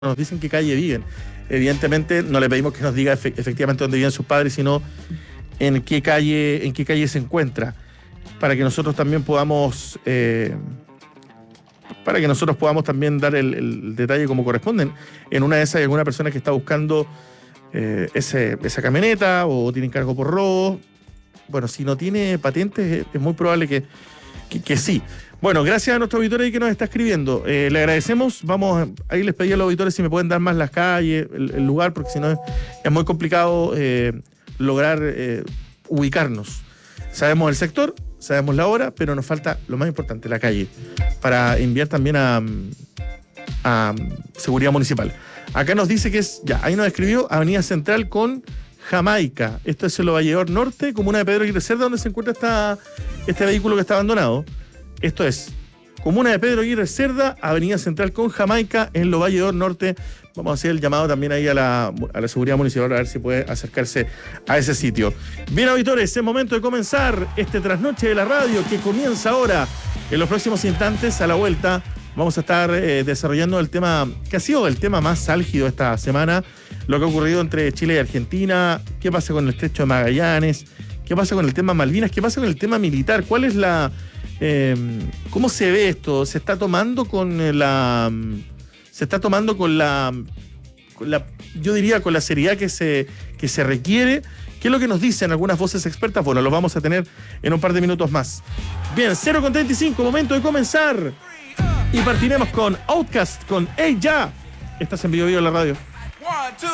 nos dicen qué calle viven. Evidentemente no le pedimos que nos diga efectivamente dónde viven sus padres, sino en qué calle se encuentra, para que nosotros también podamos también dar el detalle como corresponden. En una de esas hay alguna persona que está buscando esa camioneta o tiene encargo por robo. Bueno, si no tiene patentes es muy probable que sí. Bueno, gracias a nuestro auditor ahí que nos está escribiendo. Le agradecemos. Ahí les pedí a los auditores si me pueden dar más las calles, el lugar, porque si no es muy complicado lograr ubicarnos. Sabemos el sector, sabemos la hora, pero nos falta lo más importante, la calle, para enviar también a Seguridad Municipal. Acá nos dice que ahí nos escribió Avenida Central con Jamaica. Esto es el Valledor Norte, comuna de Pedro Aguirre Cerda, donde se encuentra este vehículo que está abandonado. Esto es comuna de Pedro Aguirre Cerda, Avenida Central con Jamaica, en Valledor Norte. Vamos a hacer el llamado también ahí a la Seguridad Municipal a ver si puede acercarse a ese sitio. Bien, auditores, es momento de comenzar este trasnoche de la radio que comienza ahora. En los próximos instantes, a la vuelta, vamos a estar desarrollando el tema que ha sido el tema más álgido esta semana, lo que ha ocurrido entre Chile y Argentina, qué pasa con el Estrecho de Magallanes, qué pasa con el tema Malvinas, qué pasa con el tema militar, cuál es ¿cómo se ve esto? ¿Se está tomando con la yo diría con la seriedad que se requiere? ¿Qué es lo que nos dicen algunas voces expertas? Bueno, lo vamos a tener en un par de minutos más. Bien, 0:35, momento de comenzar. Y partiremos con Outkast, con Ey Ya. Estás en Vivo Vivo en la radio.